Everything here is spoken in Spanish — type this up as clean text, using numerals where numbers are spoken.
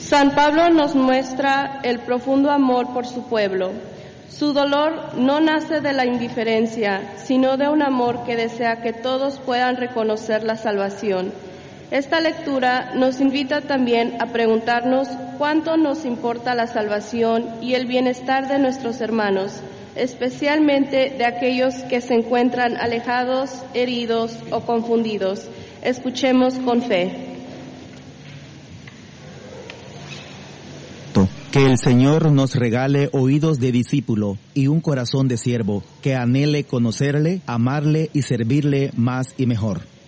San Pablo nos muestra el profundo amor por su pueblo. Su dolor no nace de la indiferencia, sino de un amor que desea que todos puedan reconocer la salvación. Esta lectura nos invita también a preguntarnos cuánto nos importa la salvación y el bienestar de nuestros hermanos, especialmente de aquellos que se encuentran alejados, heridos o confundidos. Escuchemos con fe. Que el Señor nos regale oídos de discípulo y un corazón de siervo, que anhele conocerle, amarle y servirle más y mejor.